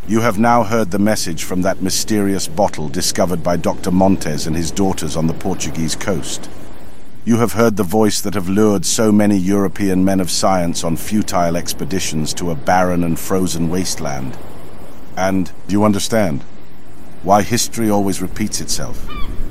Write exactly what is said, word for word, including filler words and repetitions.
You have now heard the message from that mysterious bottle discovered by Doctor Montes and his daughters on the Portuguese coast. You have heard the voice that have lured so many European men of science on futile expeditions to a barren and frozen wasteland. And do you understand why history always repeats itself?